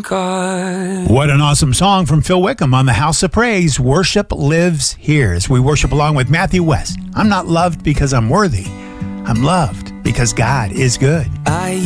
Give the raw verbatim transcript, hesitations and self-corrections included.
God. What an awesome song from Phil Wickham on the House of Praise. Worship lives here as we worship along with Matthew West. I'm not loved because I'm worthy. I'm loved because God is good. I